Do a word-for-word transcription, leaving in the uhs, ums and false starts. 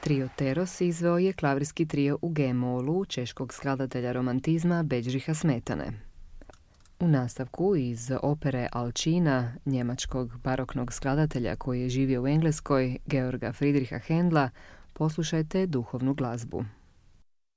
Trio Teros izveo je klavirski trio u G-molu češkog skladatelja romantizma Bedřicha Smetane. U nastavku iz opere Alčina, njemačkog baroknog skladatelja koji je živio u Engleskoj, Georga Friedricha Händla, poslušajte duhovnu glazbu.